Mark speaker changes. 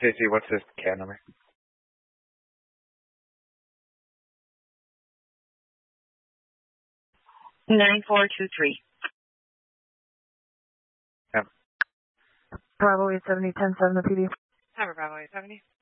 Speaker 1: Stacy, what's this CAD number?
Speaker 2: $9423.
Speaker 1: Yep.
Speaker 3: Bravo 870, 10-7 the PD.
Speaker 4: Tower Bravo 870.